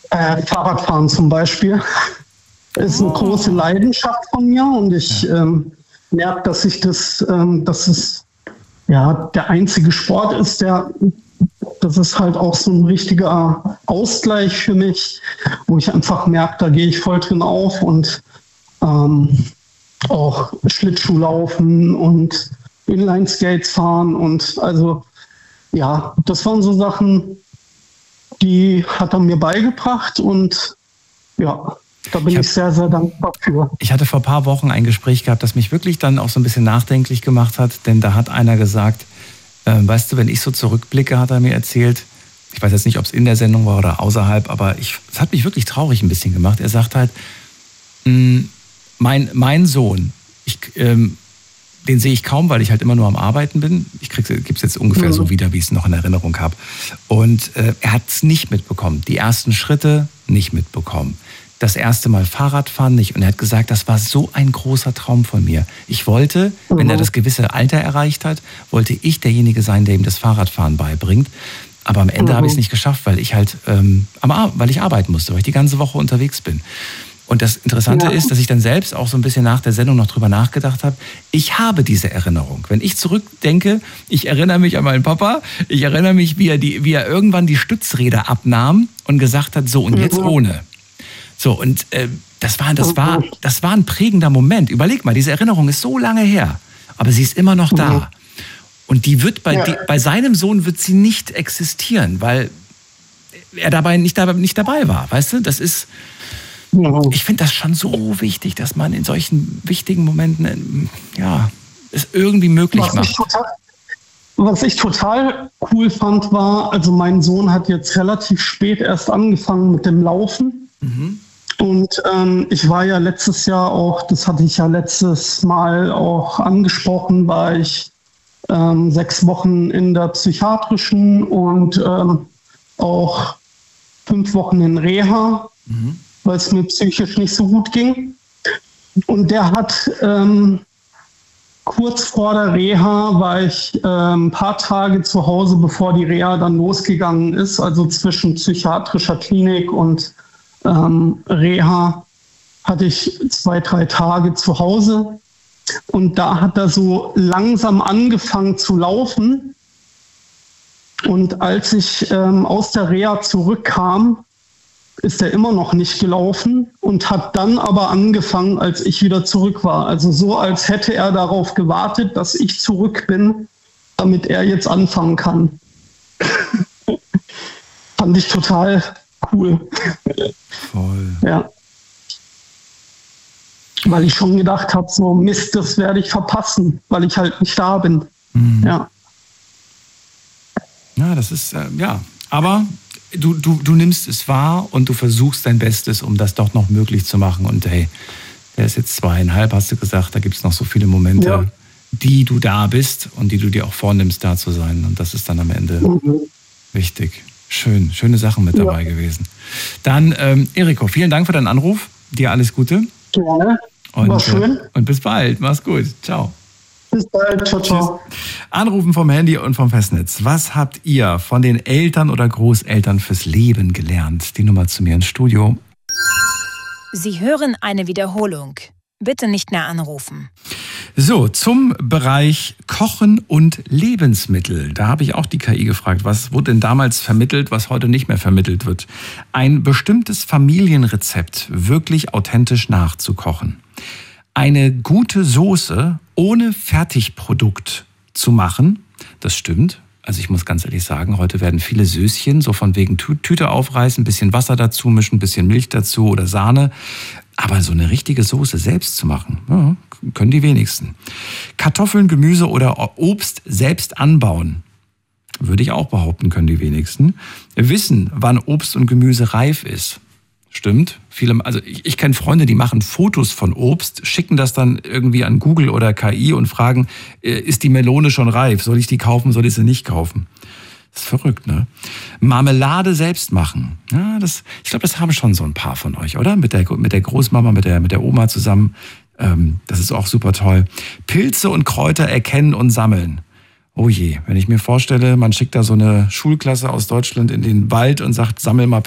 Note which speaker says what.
Speaker 1: Fahrradfahren zum Beispiel ist eine große Leidenschaft von mir und ich merke, dass dass es ja der einzige Sport ist, das ist halt auch so ein richtiger Ausgleich für mich, wo ich einfach merke, da gehe ich voll drin auf und auch Schlittschuhlaufen und Inline-Skates fahren und also ja, das waren so Sachen, die hat er mir beigebracht und ja, da bin ich sehr, sehr dankbar für.
Speaker 2: Ich hatte vor ein paar Wochen ein Gespräch gehabt, das mich wirklich dann auch so ein bisschen nachdenklich gemacht hat, denn da hat einer gesagt, weißt du, wenn ich so zurückblicke, hat er mir erzählt, ich weiß jetzt nicht, ob es in der Sendung war oder außerhalb, aber es hat mich wirklich traurig ein bisschen gemacht. Er sagt halt, mein Sohn, den sehe ich kaum, weil ich halt immer nur am Arbeiten bin. Ich gebe es jetzt ungefähr so wieder, wie ich es noch in Erinnerung habe. Und er hat es nicht mitbekommen. Die ersten Schritte nicht mitbekommen. Das erste Mal Fahrradfahren nicht. Und er hat gesagt, das war so ein großer Traum von mir. Ich wollte, wenn er das gewisse Alter erreicht hat, wollte ich derjenige sein, der ihm das Fahrradfahren beibringt. Aber am Ende habe ich es nicht geschafft, weil ich halt weil ich arbeiten musste, weil ich die ganze Woche unterwegs bin. Und das Interessante ist, dass ich dann selbst auch so ein bisschen nach der Sendung noch drüber nachgedacht habe. Ich habe diese Erinnerung. Wenn ich zurückdenke, ich erinnere mich an meinen Papa, ich erinnere mich, wie er irgendwann die Stützräder abnahm und gesagt hat, so und jetzt ohne. So, und das war ein prägender Moment. Überleg mal, diese Erinnerung ist so lange her, aber sie ist immer noch da. Und die wird bei seinem Sohn wird sie nicht existieren, weil er dabei nicht dabei war. Weißt du, das ist... Ich finde das schon so wichtig, dass man in solchen wichtigen Momenten es irgendwie möglich macht.
Speaker 1: Was ich total cool fand, war, also mein Sohn hat jetzt relativ spät erst angefangen mit dem Laufen. Und ich war ja letztes Jahr auch, das hatte ich ja letztes Mal auch angesprochen, war ich 6 Wochen in der psychiatrischen und auch 5 Wochen in Reha. Weil es mir psychisch nicht so gut ging. Und der hat kurz vor der Reha, war ich ein paar Tage zu Hause, bevor die Reha dann losgegangen ist, also zwischen psychiatrischer Klinik und Reha, hatte ich 2-3 Tage zu Hause. Und da hat er so langsam angefangen zu laufen. Und als ich aus der Reha zurückkam, ist er immer noch nicht gelaufen und hat dann aber angefangen, als ich wieder zurück war. Also so, als hätte er darauf gewartet, dass ich zurück bin, damit er jetzt anfangen kann. Fand ich total cool.
Speaker 2: Voll.
Speaker 1: Ja. Weil ich schon gedacht habe, so Mist, das werde ich verpassen, weil ich halt nicht da bin. Ja.
Speaker 2: Ja, das ist, aber du nimmst es wahr und du versuchst dein Bestes, um das doch noch möglich zu machen. Und hey, der ist jetzt 2,5, hast du gesagt, da gibt es noch so viele Momente, die du da bist und die du dir auch vornimmst, da zu sein. Und das ist dann am Ende wichtig. Schöne Sachen mit dabei gewesen. Dann, Eriko, vielen Dank für deinen Anruf. Dir alles Gute.
Speaker 1: Gerne. War schön.
Speaker 2: Und bis bald. Mach's gut. Ciao.
Speaker 1: Bis bald. Ciao, ciao.
Speaker 2: Anrufen vom Handy und vom Festnetz. Was habt ihr von den Eltern oder Großeltern fürs Leben gelernt? Die Nummer zu mir ins Studio.
Speaker 3: Sie hören eine Wiederholung. Bitte nicht mehr anrufen.
Speaker 2: So, zum Bereich Kochen und Lebensmittel. Da habe ich auch die KI gefragt, was wurde denn damals vermittelt, was heute nicht mehr vermittelt wird. Ein bestimmtes Familienrezept wirklich authentisch nachzukochen. Eine gute Soße ohne Fertigprodukt zu machen, das stimmt. Also ich muss ganz ehrlich sagen, heute werden viele Söschen so von wegen Tüte aufreißen, ein bisschen Wasser dazu mischen, ein bisschen Milch dazu oder Sahne. Aber so eine richtige Soße selbst zu machen, ja, können die wenigsten. Kartoffeln, Gemüse oder Obst selbst anbauen, würde ich auch behaupten, können die wenigsten. Wissen, wann Obst und Gemüse reif ist. Stimmt. Also ich kenne Freunde, die machen Fotos von Obst, schicken das dann irgendwie an Google oder KI und fragen, ist die Melone schon reif? Soll ich die kaufen, soll ich sie nicht kaufen? Das ist verrückt, ne? Marmelade selbst machen. Ja, ich glaube, das haben schon so ein paar von euch, oder? Mit der Großmama, mit der Oma zusammen. Das ist auch super toll. Pilze und Kräuter erkennen und sammeln. Oh je, wenn ich mir vorstelle, man schickt da so eine Schulklasse aus Deutschland in den Wald und sagt, sammel mal